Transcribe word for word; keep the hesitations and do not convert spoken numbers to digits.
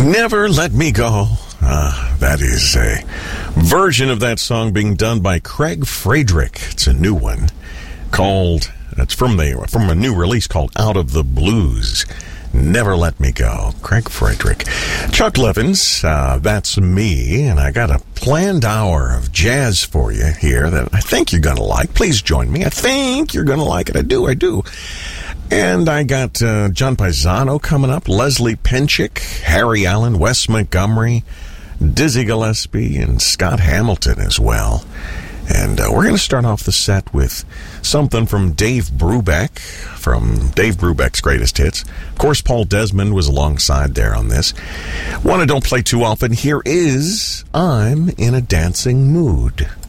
Never Let Me Go. Uh, that is a version of that song being done by Craig Frederick. It's a new one called, it's from the from a new release called Out of the Blues. Never Let Me Go. Craig Frederick. Chuck Levins, uh, that's me, and I got a planned hour of jazz for you here that I think you're going to like. Please join me. I think you're going to like it. I do, I do. And I got uh, John Paisano coming up, Leslie Pinchick, Harry Allen, Wes Montgomery, Dizzy Gillespie, and Scott Hamilton as well. And uh, we're going to start off the set with something from Dave Brubeck, from Dave Brubeck's Greatest Hits. Of course, Paul Desmond was alongside there on this. One I don't play too often. Here is I'm in a Dancing Mood.